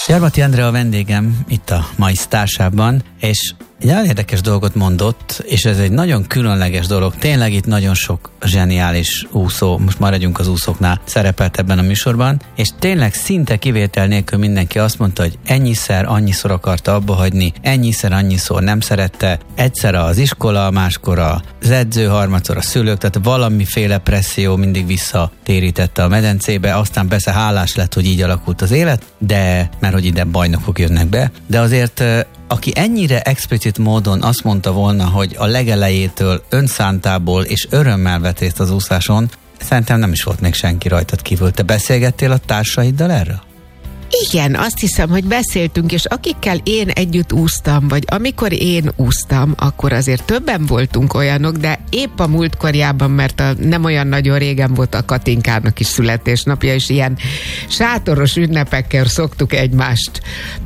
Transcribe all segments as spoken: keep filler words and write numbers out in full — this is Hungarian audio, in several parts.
Gyarmati Andrea a vendégem itt a mai Sztárságban, és egy nagyon érdekes dolgot mondott, és ez egy nagyon különleges dolog. Tényleg itt nagyon sok zseniális úszó, most maradjunk az úszóknál, szerepelt ebben a műsorban, és tényleg szinte kivétel nélkül mindenki azt mondta, hogy ennyiszer, annyiszor akarta abba hagyni, ennyiszer, annyiszor nem szerette, egyszer az iskola, máskor az edző, harmadszor a szülők, tehát valamiféle presszió mindig visszatérítette a medencébe, aztán persze hálás lett, hogy így alakult az élet, de mert hogy ide bajnokok jönnek be, de azért aki ennyire explicit módon azt mondta volna, hogy a legelejétől önszántából és örömmel vett részt az úszáson, szerintem nem is volt még senki rajtad kívül. Te beszélgettél a társaiddal erről? Igen, azt hiszem, hogy beszéltünk, és akikkel én együtt úsztam, vagy amikor én úsztam, akkor azért többen voltunk olyanok, de épp a múltkorjában, mert a, nem olyan nagyon régen volt a Katinkának is születésnapja, és ilyen sátoros ünnepekkel szoktuk egymást,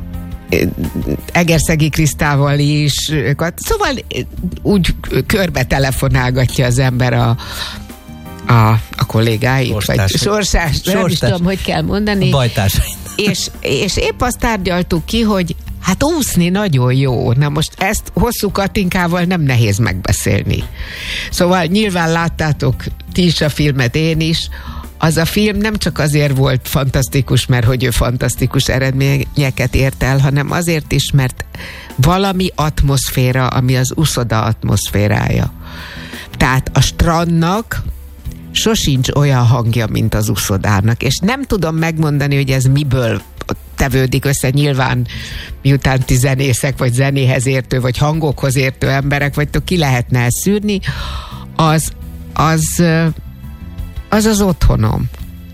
Egerszegi Krisztával is, szóval úgy körbe telefonálgatja az ember a, a, a kollégáit, Sorstárs. vagy sorsás, nem is tudom, hogy kell mondani. Bajtársait. És, és épp azt tárgyaltuk ki, hogy hát úszni nagyon jó. Na most ezt hosszú Katinkával nem nehéz megbeszélni. Szóval nyilván láttátok ti is a filmet, én is. Az a film nem csak azért volt fantasztikus, mert hogy ő fantasztikus eredményeket ért el, hanem azért is, mert valami atmoszféra, ami az uszoda atmoszférája. Tehát a strandnak sosincs olyan hangja, mint az uszodának, és nem tudom megmondani, hogy ez miből tevődik össze, nyilván miután ti zenészek, vagy zenéhez értő, vagy hangokhoz értő emberek vagytok, ki lehetne ezt szűrni, az az az az otthonom.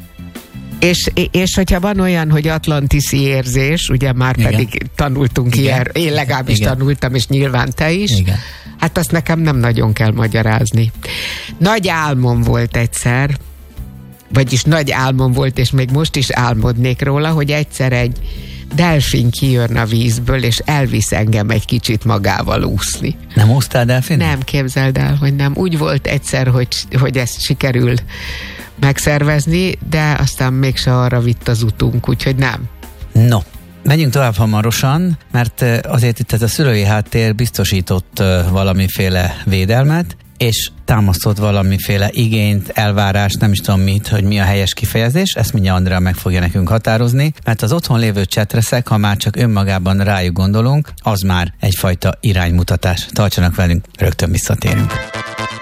És, és hogyha van olyan, hogy atlantiszi érzés, ugye már igen. pedig tanultunk igen. ilyen, én legalábbis igen. tanultam, és nyilván te is, igen. hát azt nekem nem nagyon kell magyarázni. Nagy álmom volt egyszer, vagyis nagy álmom volt, és még most is álmodnék róla, hogy egyszer egy delfin kijön a vízből, és elvisz engem egy kicsit magával úszni. Nem úsztál delfin? Nem, képzeld el, hogy nem. Úgy volt egyszer, hogy, hogy ezt sikerül megszervezni, de aztán mégse arra vitt az utunk, úgyhogy nem. No, megyünk tovább hamarosan, mert azért itt ez a szülői háttér biztosított valamiféle védelmet, és támasztott valamiféle igényt, elvárást, nem is tudom mit, hogy mi a helyes kifejezés, ezt mindjárt Andrea meg fogja nekünk határozni, mert az otthon lévő csetreszek, ha már csak önmagában rájuk gondolunk, az már egyfajta iránymutatás. Tartsanak velünk, rögtön visszatérünk.